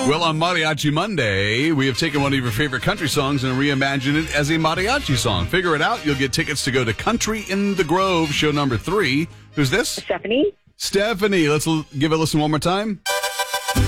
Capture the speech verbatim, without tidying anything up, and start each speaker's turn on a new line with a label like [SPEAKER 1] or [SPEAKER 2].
[SPEAKER 1] Well, on Mariachi Monday, we have taken one of your favorite country songs and reimagined it as a mariachi song. Figure it out. You'll get tickets to go to Country in the Grove, show number three. Who's this?
[SPEAKER 2] Stephanie.
[SPEAKER 1] Stephanie. Let's l- give it a listen one more time.